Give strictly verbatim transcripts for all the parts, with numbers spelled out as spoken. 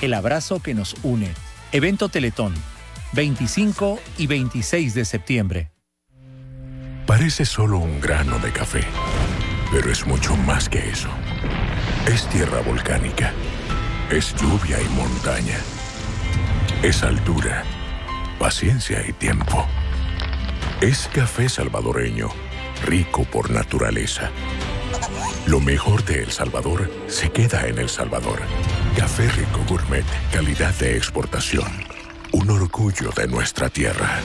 el abrazo que nos une. Evento Teletón, veinticinco y veintiséis de septiembre. Parece solo un grano de café, pero es mucho más que eso. Es tierra volcánica, es lluvia y montaña, es altura, paciencia y tiempo. Es café salvadoreño, rico por naturaleza. Lo mejor de El Salvador se queda en El Salvador. Café Rico Gourmet, calidad de exportación. Un orgullo de nuestra tierra.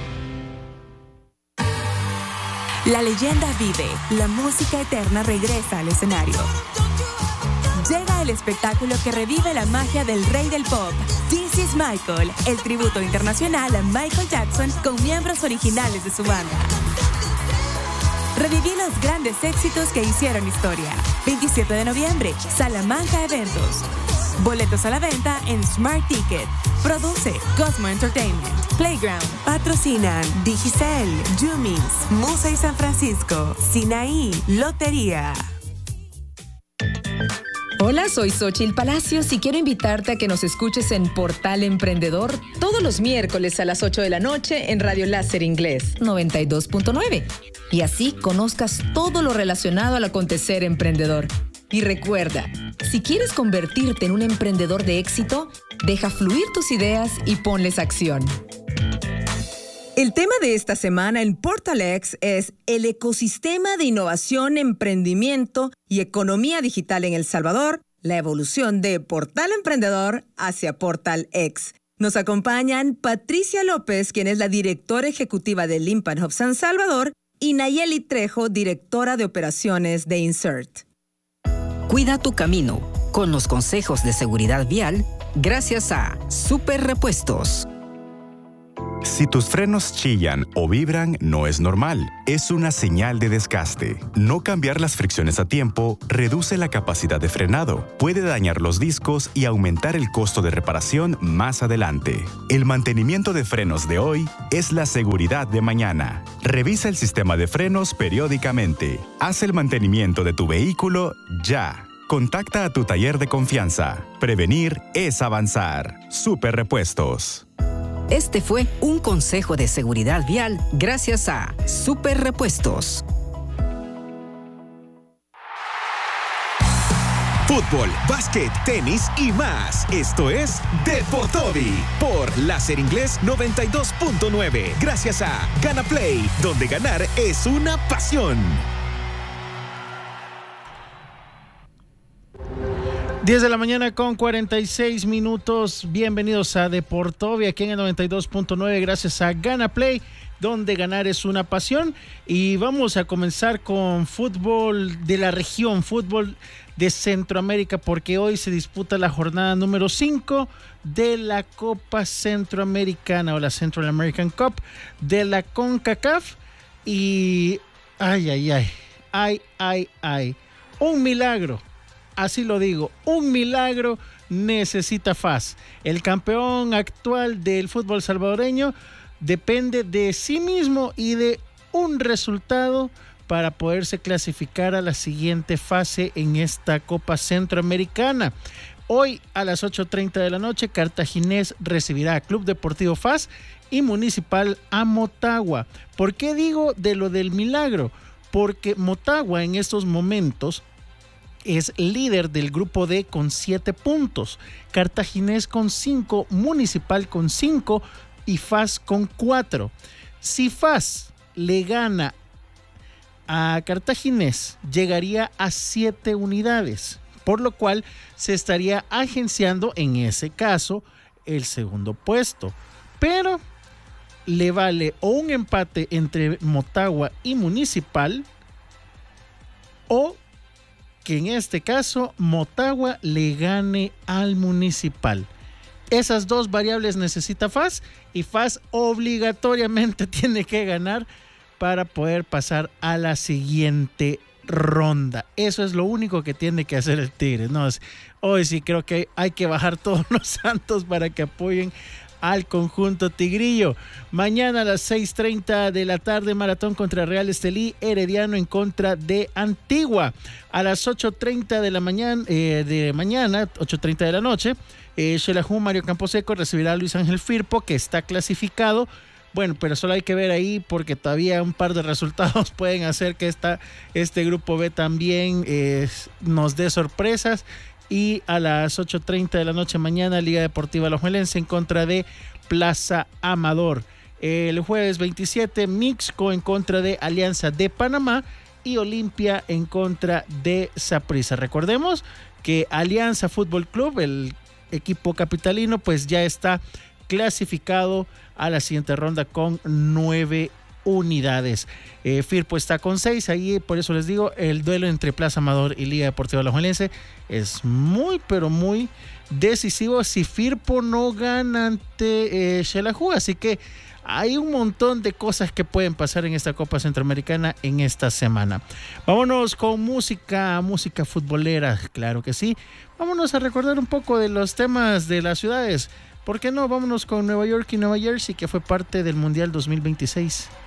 La leyenda vive, la música eterna regresa al escenario. Llega el espectáculo que revive la magia del rey del pop, This is Michael, el tributo internacional a Michael Jackson con miembros originales de su banda. Reviví los grandes éxitos que hicieron historia. veintisiete de noviembre, Salamanca Eventos. Boletos a la venta en Smart Ticket. Produce Cosmo Entertainment. Playground. Patrocinan Digicel, Jumis, Musa y San Francisco. Sinaí, Lotería. Hola, soy Xochitl Palacios y quiero invitarte a que nos escuches en Portal Emprendedor todos los miércoles a las ocho de la noche en Radio Láser Inglés noventa y dos punto nueve. Y así conozcas todo lo relacionado al acontecer emprendedor. Y recuerda, si quieres convertirte en un emprendedor de éxito, deja fluir tus ideas y ponles acción. El tema de esta semana en PortalX es el ecosistema de innovación, emprendimiento y economía digital en El Salvador, la evolución de Portal Emprendedor hacia PortalX. Nos acompañan Patricia López, quien es la directora ejecutiva de Limpan Hub San Salvador, y Nayeli Trejo, directora de operaciones de Insert. Cuida tu camino con los consejos de seguridad vial gracias a Super Repuestos. Si tus frenos chillan o vibran, no es normal. Es una señal de desgaste. No cambiar las fricciones a tiempo reduce la capacidad de frenado, puede dañar los discos y aumentar el costo de reparación más adelante. El mantenimiento de frenos de hoy es la seguridad de mañana. Revisa el sistema de frenos periódicamente. Haz el mantenimiento de tu vehículo ya. Contacta a tu taller de confianza. Prevenir es avanzar. Super Repuestos. Este fue un consejo de seguridad vial gracias a Super Repuestos. Fútbol, básquet, tenis y más. Esto es Deportobi por Láser Inglés noventa y dos punto nueve. Gracias a Gana Play, donde ganar es una pasión. diez de la mañana con cuarenta y seis minutos. Bienvenidos a Deportobi aquí en el noventa y dos punto nueve gracias a Gana Play, donde ganar es una pasión. Y vamos a comenzar con fútbol de la región, fútbol de Centroamérica, porque hoy se disputa la jornada número cinco de la Copa Centroamericana o la Central American Cup de la CONCACAF. Y ay, ay, ay, ay, ay, ay, un milagro. Así lo digo, un milagro necesita F A S. El campeón actual del fútbol salvadoreño depende de sí mismo y de un resultado para poderse clasificar a la siguiente fase en esta Copa Centroamericana. Hoy a las ocho treinta de la noche, Cartaginés recibirá a Club Deportivo F A S y Municipal a Motagua. ¿Por qué digo de lo del milagro? Porque Motagua en estos momentos es líder del grupo D con siete puntos, Cartaginés con cinco, Municipal con cinco y F A S con cuatro. Si F A S le gana a Cartaginés, llegaría a siete unidades, por lo cual se estaría agenciando en ese caso el segundo puesto. Pero le vale o un empate entre Motagua y Municipal o que en este caso Motagua le gane al Municipal. Esas dos variables necesita F A S y F A S obligatoriamente tiene que ganar para poder pasar a la siguiente ronda. Eso es lo único que tiene que hacer el Tigre. No, hoy sí creo que hay que bajar todos los santos para que apoyen al conjunto tigrillo. Mañana a las seis treinta de la tarde, Maratón contra Real Estelí, Herediano en contra de Antigua. A las ocho treinta de la mañana, eh, de mañana, ocho treinta de la noche, eh, Xelajú Mario Camposeco recibirá a Luis Ángel Firpo, que está clasificado. Bueno, pero solo hay que ver ahí porque todavía un par de resultados pueden hacer que esta, este grupo B también eh, nos dé sorpresas. Y a las ocho treinta de la noche mañana, Liga Deportiva Alajuelense en contra de Plaza Amador. El jueves veintisiete, Mixco en contra de Alianza de Panamá y Olimpia en contra de Saprissa. Recordemos que Alianza Fútbol Club, el equipo capitalino, pues ya está clasificado a la siguiente ronda con nueve unidades. Eh, Firpo está con seis, ahí por eso les digo, el duelo entre Plaza Amador y Liga Deportiva Alajuelense es muy, pero muy decisivo si Firpo no gana ante eh, Xelajú, así que hay un montón de cosas que pueden pasar en esta Copa Centroamericana en esta semana. Vámonos con música, música futbolera, claro que sí. Vámonos a recordar un poco de los temas de las ciudades. ¿Por qué no? Vámonos con Nueva York y Nueva Jersey, que fue parte del Mundial dos mil veintiséis.